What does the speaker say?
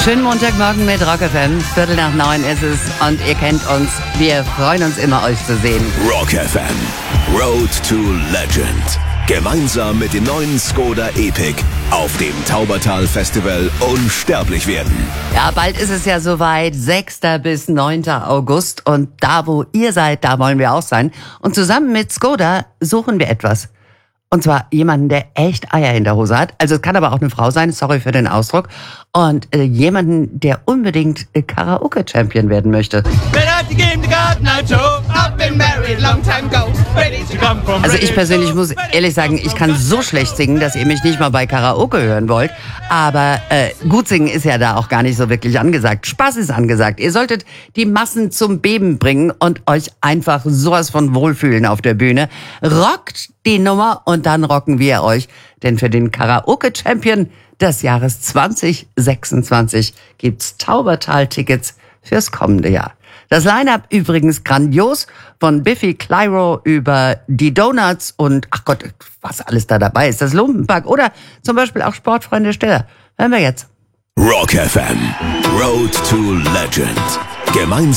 Schönen Montagmorgen mit Rock FM. 8:45 ist es und ihr kennt uns. Wir freuen uns immer, euch zu sehen. Rock FM. Road to Legend. Gemeinsam mit dem neuen Skoda Epic auf dem Taubertal Festival unsterblich werden. Ja, bald ist es ja soweit. 6. bis 9. August. Und da, wo ihr seid, da wollen wir auch sein. Und zusammen mit Skoda suchen wir etwas. Und zwar jemanden, der echt Eier in der Hose hat. Also es kann aber auch eine Frau sein, sorry für den Ausdruck. Und jemanden, der unbedingt Karaoke-Champion werden möchte. Also ich persönlich muss ehrlich sagen, ich kann so schlecht singen, dass ihr mich nicht mal bei Karaoke hören wollt. Aber gut singen ist ja da auch gar nicht so wirklich angesagt. Spaß ist angesagt. Ihr solltet die Massen zum Beben bringen und euch einfach sowas von wohlfühlen auf der Bühne. Rockt die Nummer und dann rocken wir euch. Denn für den Karaoke-Champion des Jahres 2026 gibt's Taubertal-Tickets fürs kommende Jahr. Das Line-Up übrigens grandios, von Biffy Clyro über die Donuts und, ach Gott, was alles da dabei ist, das Lumpenpack oder zum Beispiel auch Sportfreunde Stiller. Hören wir jetzt. Rock FM. Road to Legend. Gemeinsam